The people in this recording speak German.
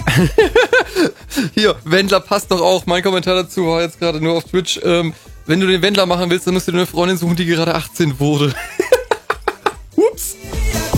Hier, Wendler passt doch auch. Mein Kommentar dazu war jetzt gerade nur auf Twitch. Wenn du den Wendler machen willst, dann musst du dir eine Freundin suchen, die gerade 18 wurde.